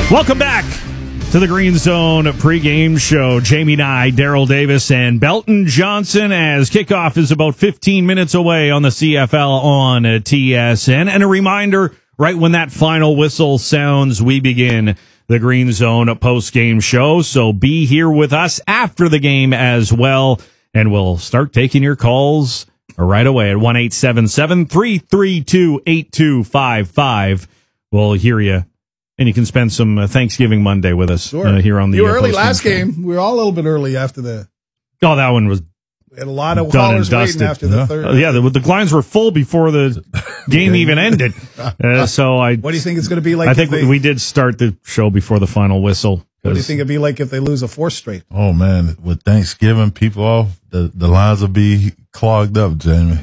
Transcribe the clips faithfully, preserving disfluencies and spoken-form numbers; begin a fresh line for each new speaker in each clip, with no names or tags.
Welcome back to the Green Zone pregame show. Jamie Nye, Daryl Davis, and Belton Johnson as kickoff is about fifteen minutes away on the C F L on T S N. And a reminder, right when that final whistle sounds, we begin the Green Zone postgame show. So be here with us after the game as well, and we'll start taking your calls right away at one eight seven seven, three three two, eight two five five. We'll hear you. And you can spend some uh, Thanksgiving Monday with us
sure.
uh, here on the
You were
uh,
early last
show.
game. We were all a little bit early after the.
Oh, that one was.
We had a lot of
done
callers
and
waiting
dusted.
after the
Yeah.
third.
Uh, yeah, the, the lines were full before the game even ended. Uh, so I.
What do you think it's going to be like?
I think
if they,
we did start the show before the final whistle.
What do you think it'd be like if they lose a fourth straight?
Oh man, with Thanksgiving people off, the the lines will be clogged up, Jamie.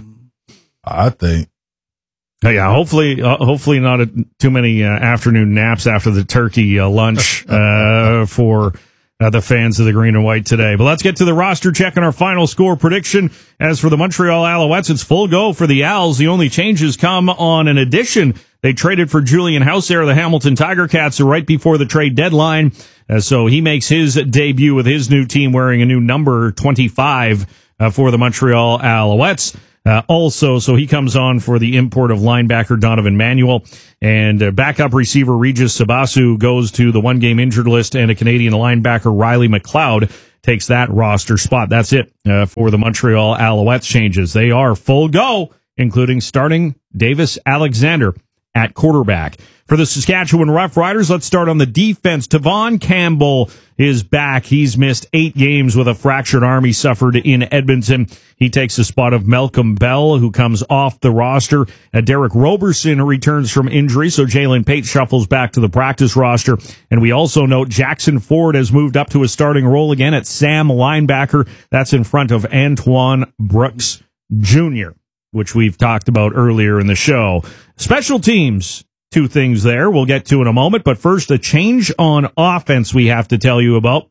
I think.
Uh, yeah, hopefully, uh, hopefully not a, too many uh, afternoon naps after the turkey uh, lunch uh, for uh, the fans of the green and white today. But let's get to the roster check and our final score prediction. As for the Montreal Alouettes, it's full go for the Owls. The only changes come on an addition. They traded for Julian Hauser, the Hamilton Tiger Cats, right before the trade deadline. Uh, so he makes his debut with his new team wearing a new number twenty-five uh, for the Montreal Alouettes. Uh, also, so he comes on for the import of linebacker Donovan Manuel, and uh, backup receiver Regis Sabasu goes to the one-game injured list, and a Canadian linebacker Riley McLeod takes that roster spot. That's it uh, for the Montreal Alouettes changes. They are full go, including starting Davis Alexander at quarterback. For the Saskatchewan Roughriders, let's start on the defense. Tavon Campbell is back. He's missed eight games with a fractured arm he suffered in Edmonton. He takes the spot of Malcolm Bell, who comes off the roster. Uh, Derek Roberson returns from injury, so Jalen Pate shuffles back to the practice roster. And we also note Jackson Ford has moved up to a starting role again at Sam linebacker. That's in front of Antoine Brooks Junior, which we've talked about earlier in the show. Special teams. Two things there we'll get to in a moment, but first, a change on offense we have to tell you about.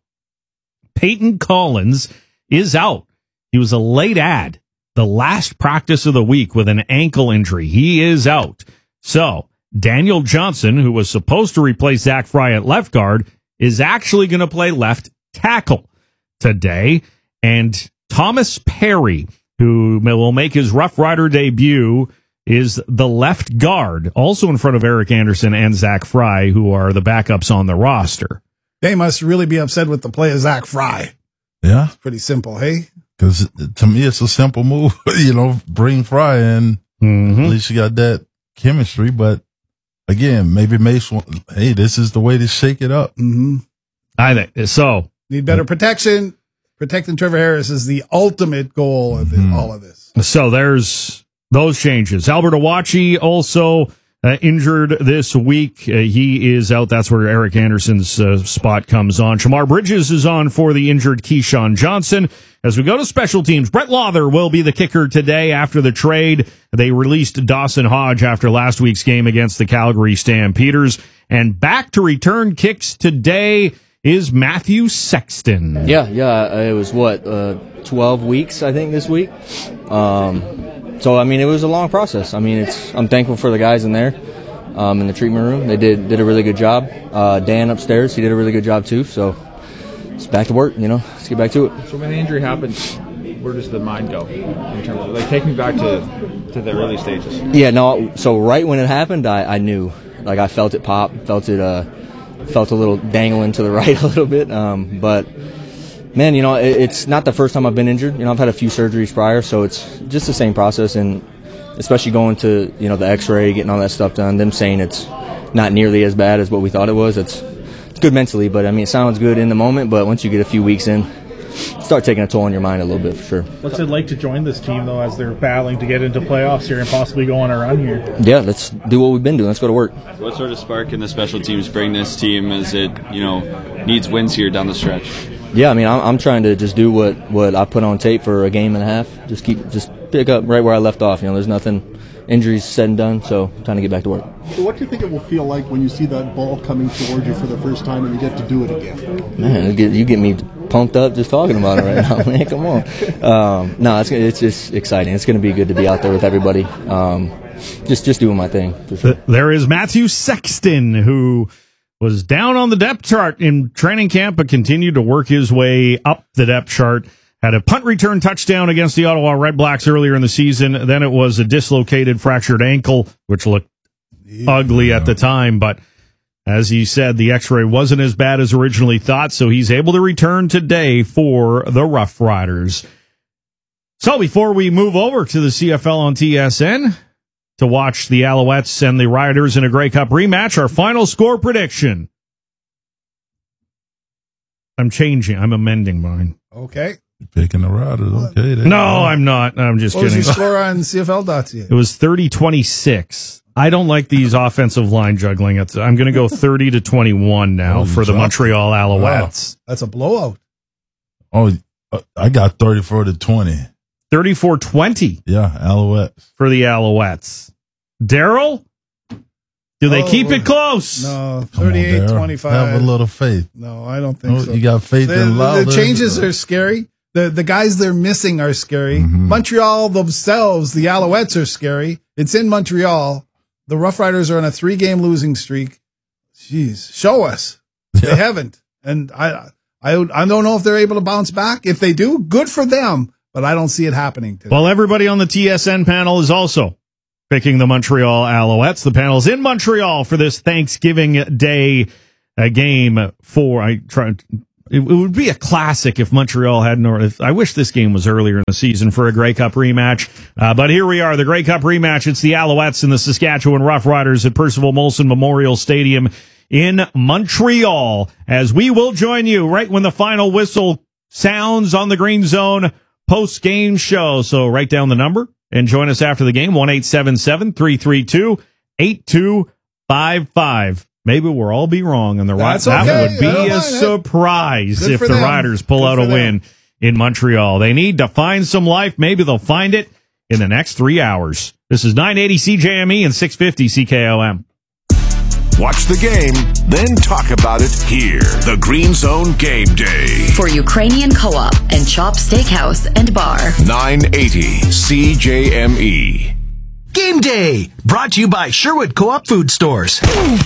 Peyton Collins is out. He was a late add the last practice of the week with an ankle injury. He is out. So, Daniel Johnson, who was supposed to replace Zach Fry at left guard, is actually going to play left tackle today. And Thomas Perry, who will make his Rough Rider debut, is the left guard, also in front of Eric Anderson and Zach Fry, who are the backups on the roster.
They must really be upset with the play of Zach Fry.
Yeah.
It's pretty simple, hey?
Because to me, it's a simple move. You know, bring Fry in.
Mm-hmm.
At least you got that chemistry. But again, maybe Mace, want, hey, this is the way to shake it up.
Mm-hmm.
I think so.
Need better protection. Protecting Trevor Harris is the ultimate goal of
Mm-hmm.
it, all of this.
So there's those changes. Albert Awachi also uh, injured this week. Uh, he is out. That's where Eric Anderson's uh, spot comes on. Shamar Bridges is on for the injured Keyshawn Johnson. As we go to special teams, Brett Lawther will be the kicker today after the trade. They released Dawson Hodge after last week's game against the Calgary Stampeders. And back to return kicks today is Matthew Sexton.
Yeah, yeah. It was, what, uh, twelve weeks, I think, this week. Um... So, I mean, it was a long process. I mean, it's I'm thankful for the guys in there um, in the treatment room. They did did a really good job. Uh, Dan upstairs, he did a really good job too. So it's back to work, you know. Let's get back to it.
So when the injury happens, where does the mind go in terms of, like, take me back to, to the early stages?
Yeah, no, so right when it happened, I, I knew. Like, I felt it pop, felt it, uh, felt a little dangling to the right a little bit. Um, but... Man, you know, it's not the first time I've been injured. You know, I've had a few surgeries prior, so it's just the same process. And especially going to, you know, the x-ray, getting all that stuff done, them saying it's not nearly as bad as what we thought it was. It's it's good mentally, but, I mean, it sounds good in the moment. But once you get a few weeks in, start taking a toll on your mind a little bit, for sure.
What's it like to join this team, though, as they're battling to get into playoffs here and possibly go on a run here?
Yeah, let's do what we've been doing. Let's go to work.
What sort of spark can the special teams bring this team as it, you know, needs wins here down the stretch?
Yeah, I mean, I'm, I'm trying to just do what, what I put on tape for a game and a half. Just keep, just pick up right where I left off. You know, there's nothing, injuries said and done, so I'm trying to get back to work.
So what do you think it will feel like when you see that ball coming towards you for the first time and you get to do it again?
Man, you get, you get me pumped up just talking about it right now, man. Come on. Um, no, it's it's just exciting. It's going to be good to be out there with everybody. Um, just just doing my thing, for sure.
There is Matthew Sexton, who was down on the depth chart in training camp, but continued to work his way up the depth chart. Had a punt return touchdown against the Ottawa Redblacks earlier in the season. Then it was a dislocated, fractured ankle, which looked yeah. ugly at the time. But as he said, the x-ray wasn't as bad as originally thought, so he's able to return today for the Rough Riders. So before we move over to the C F L on T S N to watch the Alouettes and the Riders in a Grey Cup rematch, our final score prediction. I'm changing. I'm amending mine.
Okay.
Picking the Riders, okay.
No, I'm not. I'm just
what
kidding.
What was your score on C F L dot C A?
It was thirty twenty-six. I don't like these offensive line juggling. It's, I'm going to go thirty to twenty-one now oh, for the Montreal Alouettes.
Wow. That's a blowout.
Oh, I got thirty-four to twenty.
thirty-four twenty.
Yeah, Alouettes.
For the Alouettes. Daryl? Do they oh, keep it close?
No, thirty-eight twenty-five.
Have a little faith.
No, I don't think
no,
so.
You got faith
the,
in Lawler.
The changes are scary. The the guys they're missing are scary.
Mm-hmm.
Montreal themselves, the Alouettes are scary. It's in Montreal. The Rough Riders are on a three-game losing streak. Jeez, show us. Yeah. They haven't. And I, I I don't know if they're able to bounce back. If they do, good for them. But I don't see it happening today.
Well, everybody on the T S N panel is also picking the Montreal Alouettes. The panel's in Montreal for this Thanksgiving Day uh, game for, I try, it, it would be a classic if Montreal hadn't, or if, I wish this game was earlier in the season for a Grey Cup rematch. Uh, but here we are, the Grey Cup rematch. It's the Alouettes and the Saskatchewan Rough Riders at Percival Molson Memorial Stadium in Montreal, as we will join you right when the final whistle sounds on the Green Zone post-game show. So write down the number and join us after the game, one eight seven seven, three three two, eight two five five. Maybe we'll all be wrong on the right.
Okay.
That would be a surprise if the
them.
Riders pull
Good
out a win
them.
in Montreal. They need to find some life. Maybe they'll find it in the next three hours. This is nine eighty C J M E and six fifty C K O M.
Watch the game, then talk about it here. The Green Zone Game Day.
For Ukrainian Co-op and Chop Steakhouse and Bar.
nine eighty C J M E.
Game Day, brought to you by Sherwood Co-op Food Stores.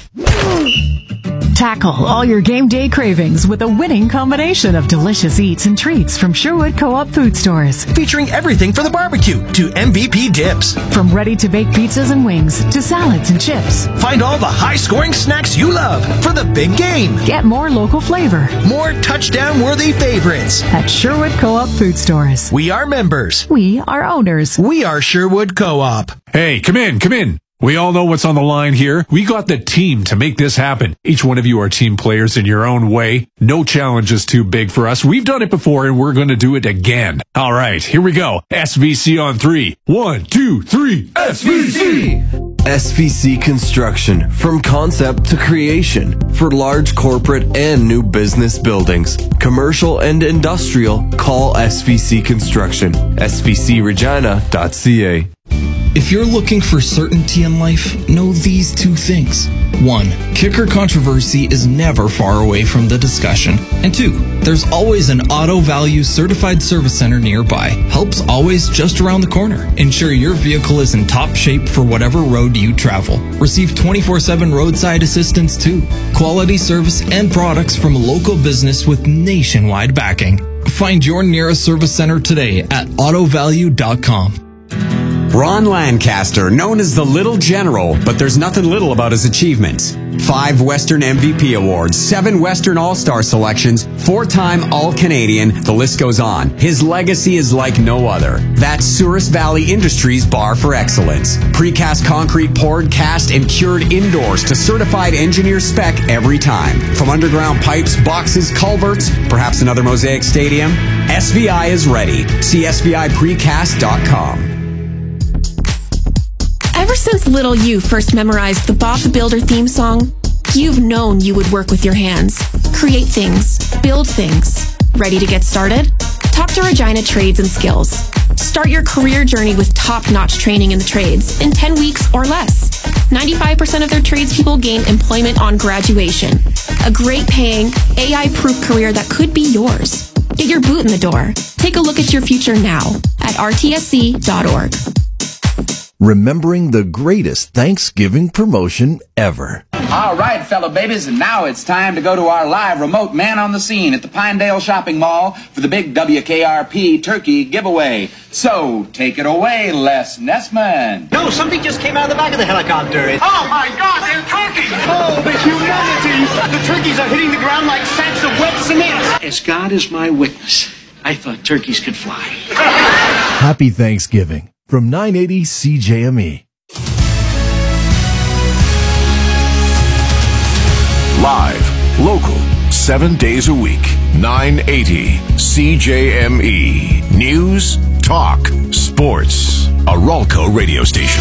Tackle all your game day cravings with a winning combination of delicious eats and treats from Sherwood Co-op Food Stores.
Featuring everything for the barbecue to M V P dips.
From ready-to-bake pizzas and wings to salads and chips.
Find all the high-scoring snacks you love for the big game.
Get more local flavor.
More touchdown-worthy favorites.
At Sherwood Co-op Food Stores.
We are members.
We are owners.
We are Sherwood Co-op.
Hey, come in, come in. We all know what's on the line here. We got the team to make this happen. Each one of you are team players in your own way. No challenge is too big for us. We've done it before and we're going to do it again. All right, here we go. S V C on three. One, two, three. S V C!
S V C Construction. From concept to creation. For large corporate and new business buildings. Commercial and industrial. Call S V C Construction. S V C regina dot C A.
If you're looking for certainty in life, know these two things. One, kicker controversy is never far away from the discussion. And two, there's always an Auto Value certified service center nearby. Help's always just around the corner. Ensure your vehicle is in top shape for whatever road you travel. Receive twenty-four seven roadside assistance too. Quality service and products from a local business with nationwide backing. Find your nearest service center today at auto value dot com.
Ron Lancaster, known as the Little General, but there's nothing little about his achievements. Five Western M V P awards, seven Western All-Star selections, four-time All-Canadian, the list goes on. His legacy is like no other. That's Souris Valley Industries Bar for Excellence. Precast concrete poured, cast, and cured indoors to certified engineer spec every time. From underground pipes, boxes, culverts, perhaps another Mosaic Stadium, S V I is ready. See S V I precast dot com.
Ever since little you first memorized the Bob the Builder theme song, you've known you would work with your hands, create things, build things. Ready to get started? Talk to Regina Trades and Skills. Start your career journey with top-notch training in the trades in ten weeks or less. ninety-five percent of their tradespeople gain employment on graduation. A great-paying, A I-proof career that could be yours. Get your boot in the door. Take a look at your future now at R T S C dot org.
Remembering the greatest Thanksgiving promotion ever. All right, fellow babies, and now it's time to go to our live remote man on the scene at the Pinedale Shopping Mall for the big W K R P turkey giveaway. So, take it away, Les Nessman.
No, something just came out of the back of the helicopter. It-
Oh my God, they're turkeys!
Oh, the humanity! The turkeys are hitting the ground like sacks of wet cement.
As God is my witness, I thought turkeys could fly.
Happy Thanksgiving from nine eighty C J M E.
Live, local, seven days a week, nine eighty C J M E. News, talk, sports. A Ralco radio station.